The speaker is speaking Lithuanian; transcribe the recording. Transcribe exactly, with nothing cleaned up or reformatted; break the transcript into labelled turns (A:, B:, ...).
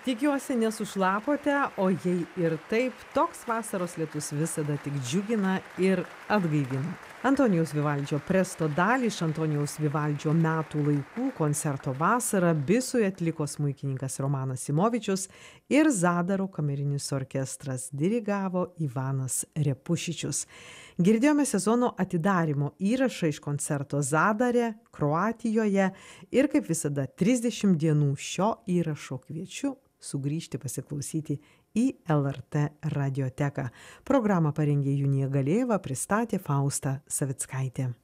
A: Tikiuosi nesušlapote, o jei ir taip, toks vasaros lietus visada tik džiugina ir atgaivina. Antonijaus Vivaldžio presto dalį iš Antonijaus Vivaldžio metų laikų koncerto vasara Bisui atliko smuikininkas Romanas Simovičius ir Zadaro kamerinis orkestras, dirigavo Ivanas Repušičius. Girdėjome sezono atidarymo įrašą iš koncerto Zadare, Kroatijoje ir kaip visada trisdešimt dienų šio įrašo kviečiu sugrįžti pasiklausyti į L R T radioteką. Programą parengė Junija Galėva, pristatė Fausta Savickaitė.